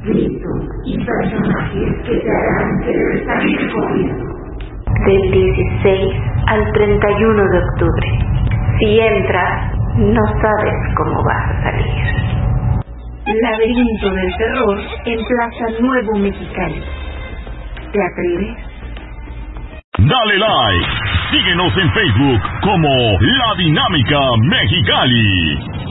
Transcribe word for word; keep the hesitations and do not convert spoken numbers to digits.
espíritus y personajes que te harán querer salir corriendo. Del dieciséis al treinta y uno de octubre. Si entras, no sabes cómo vas a salir. Laberinto del Terror en Plaza Nuevo Mexicali. ¿Te atreves? Dale like. Síguenos en Facebook como La Dinámica Mexicali.